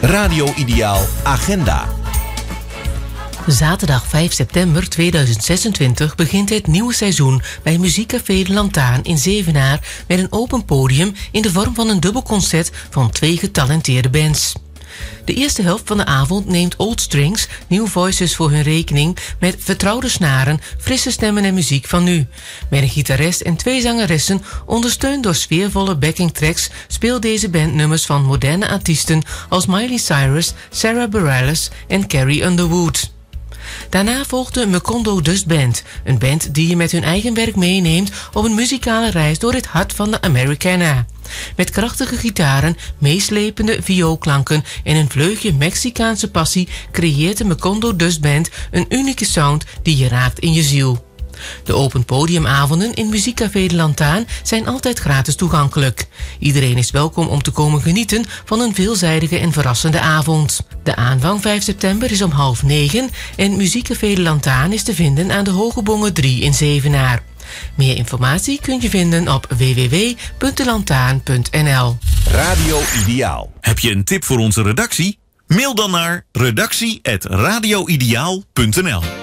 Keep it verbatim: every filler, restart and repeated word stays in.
Radio Ideaal Agenda. Zaterdag vijf september tweeduizend zesentwintig begint het nieuwe seizoen bij Muziekcafé De Lantaan in Zevenaar met een open podium in de vorm van een dubbelconcert van twee getalenteerde bands. De eerste helft van de avond neemt Old Strings New Voices voor hun rekening met vertrouwde snaren, frisse stemmen en muziek van nu. Met een gitarist en twee zangeressen, ondersteund door sfeervolle backingtracks, speelt deze band nummers van moderne artiesten als Miley Cyrus, Sarah Bareilles en Carrie Underwood. Daarna volgt de Macondo Dust Band, een band die je met hun eigen werk meeneemt op een muzikale reis door het hart van de Americana. Met krachtige gitaren, meeslepende vioolklanken en een vleugje Mexicaanse passie creëert de Macondo Dust Band een unieke sound die je raakt in je ziel. De open podiumavonden in Muziekcafé De Lantaan zijn altijd gratis toegankelijk. Iedereen is welkom om te komen genieten van een veelzijdige en verrassende avond. De aanvang vijf september is om half negen en Muziekcafé De Lantaan is te vinden aan de Hogebongen drie in Zevenaar. Meer informatie kun je vinden op w w w punt de lantaan punt n l. Radio Ideaal. Heb je een tip voor onze redactie? Mail dan naar redactie apenstaartje radio ideaal punt n l.